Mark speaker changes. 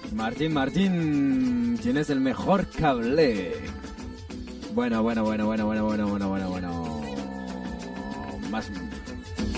Speaker 1: Martín, Martín, ¿quién es el mejor cable? Bueno. Más